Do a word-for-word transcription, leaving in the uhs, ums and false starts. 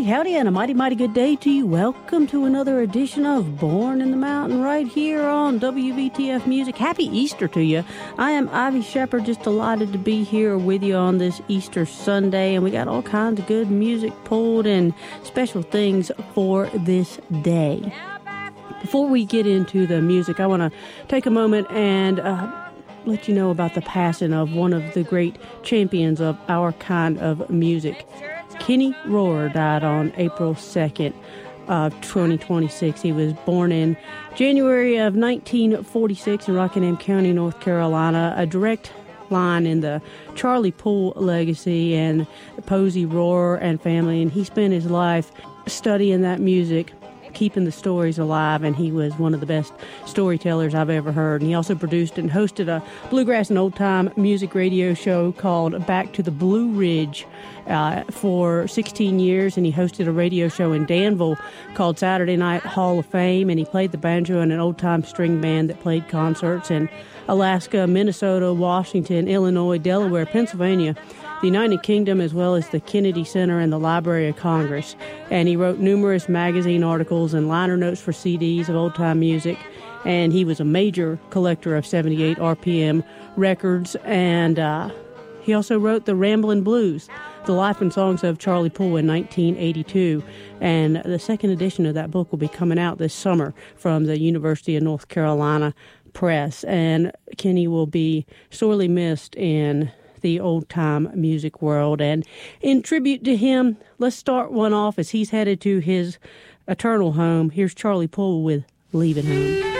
howdy, and a mighty, mighty good day to you. Welcome to another edition of Born in the Mountain right here on W V T F Music. Happy Easter to you. I am Ivy Shepard, just delighted to be here with you on this Easter Sunday, and we got all kinds of good music pulled and special things for this day. Before we get into the music, I want to take a moment and uh, let you know about the passing of one of the great champions of our kind of music. Kenny Rohrer died on April second of twenty twenty-six. He was born in January of nineteen forty-six in Rockingham County, North Carolina, a direct line in the Charlie Poole legacy and Posey Rohrer and family. And he spent his life studying that music, keeping the stories alive, and he was one of the best storytellers I've ever heard. And he also produced and hosted a bluegrass and old-time music radio show called Back to the Blue Ridge uh, for sixteen years, and he hosted a radio show in Danville called Saturday Night Hall of Fame, and he played the banjo in an old-time string band that played concerts in Alaska, Minnesota, Washington, Illinois, Delaware, Pennsylvania, the United Kingdom, as well as the Kennedy Center and the Library of Congress. And he wrote numerous magazine articles and liner notes for C Ds of old-time music. And he was a major collector of seventy-eight R P M records. And uh, he also wrote the Ramblin' Blues, the life and songs of Charlie Poole, in nineteen eighty-two. And the second edition of that book will be coming out this summer from the University of North Carolina Press. And Kenny will be sorely missed in the old-time music world. And in tribute to him, let's start one off as he's headed to his eternal home. Here's Charlie Poole with Leaving Home.